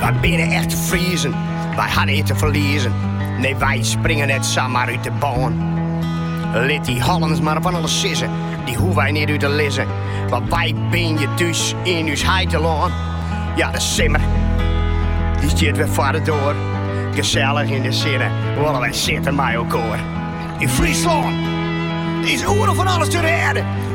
Wij binnen echt te vriezen, wij hadden het te verliezen. Nee, wij springen net samen uit de baan. Lid die Hollands maar van alles sissen, die hoeven wij niet uit te lezen. Want wij ben je dus in uw heitelaan. Ja, de simmer, die zit weer verder door. Gezellig in de zinnen, willen wij zitten met elkaar. In Friesland is oorlog van alles te redden.